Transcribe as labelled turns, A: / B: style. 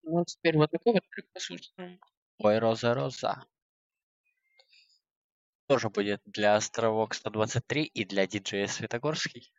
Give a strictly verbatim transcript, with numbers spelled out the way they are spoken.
A: Ну, теперь вот такой вот трек послушаем. Ой, роза, роза. Тоже будет для Островок сто двадцать три и для диджея Светогорский.